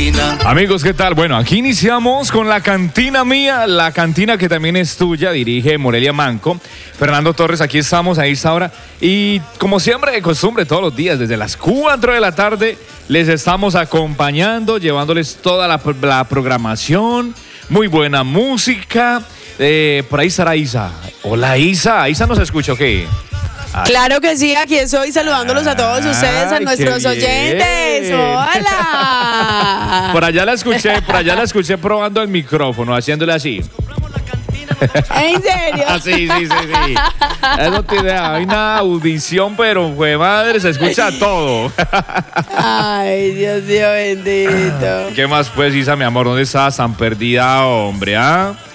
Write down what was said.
cantina. Amigos, ¿qué tal? Bueno, aquí iniciamos con la cantina mía, la cantina que también es tuya, dirige Morelia Manco. Fernando Torres, aquí estamos a esta hora. Y como siempre, de costumbre, todos los días, desde las 4 de la tarde, les estamos acompañando, llevándoles toda la programación, muy buena música. Por ahí estará Isa. Hola, Isa. ¿Isa nos escucha o qué? Claro que sí, aquí estoy saludándolos a todos ustedes, a nuestros oyentes. ¡Hola! Por allá la escuché probando el micrófono, haciéndole así. ¿En serio? Sí. Eso tiene, hay una audición, pero fue madre, se escucha todo. Ay, Dios mío bendito. ¿Qué más pues, Isa, mi amor? ¿Dónde estás tan perdida, hombre?